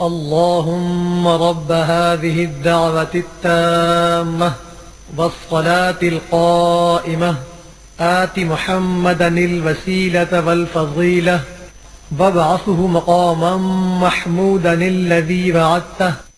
अल्लाहुम्म रब्ब हाज़िहि द्दअवति त्ताम्मह वस्सलातिल क़ाइमह आति मुहम्मदनिल वसीलत वल फ़ज़ीलह वबअसहु मक़ामम महमूदनिल्लज़ी वअदतह